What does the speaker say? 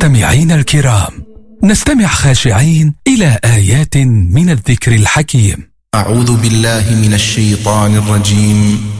مستمعين الكرام، نستمع خاشعين إلى آيات من الذكر الحكيم. أعوذ بالله من الشيطان الرجيم.